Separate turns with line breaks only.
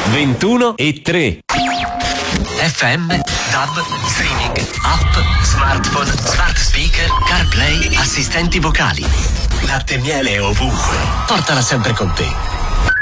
21:03.
FM, DAB, streaming, app, smartphone, smart speaker, CarPlay, assistenti vocali. Latte e miele ovunque. Portala sempre con te.